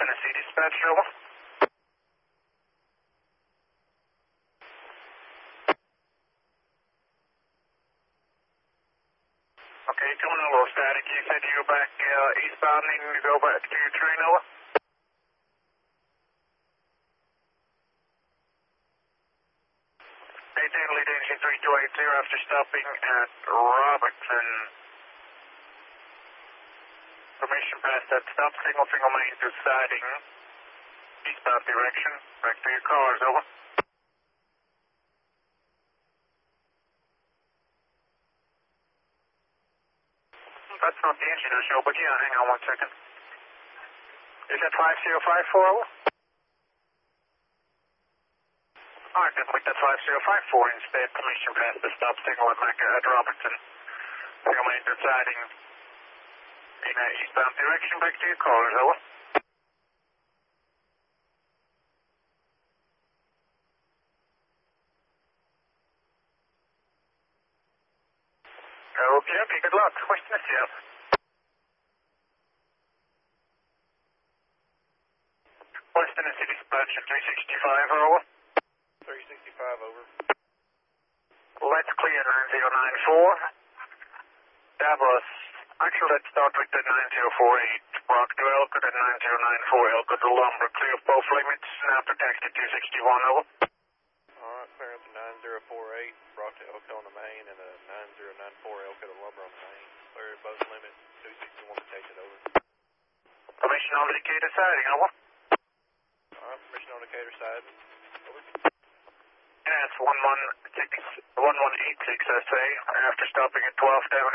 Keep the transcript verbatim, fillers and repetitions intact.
Tennessee dispatch, over. Okay, coming a little static. You said you were back uh, eastbound, needing to go back to your train, over. eighteen lead engine three two eight zero after stopping at Robertson. Permission past that stop, single single main to siding, eastbound direction, back to your cars, over. That's not the engine I show, but yeah, hang on one second. Is that five zero five four, over? Alright, then with that five zero five four instead, permission past the stop signal at, Mac at Robertson. Single main to siding, in a eastbound direction, back to your cars, over. Okay, okay, good luck. West Tennessee. West Tennessee dispatch at three sixty-five, over. three sixty-five, over. Let's clear nine zero nine four. That was, actually let's start with the nine zero four eight. Rock to Elko, then nine zero nine four Elko to Lumber. Clear of both limits, now to taxi two sixty-one, over. Alright, clear up to nine zero four eight, brought to Elko on the main, and a nine zero nine four Elko to Lumber on the main. Clear both limits, two sixty-one protected, over. Permission on the Decatur siding, over. Alright, permission on Decatur side, over. Yeah, it's one one six, one one eight six, I say, after stopping at twelfth Avenue.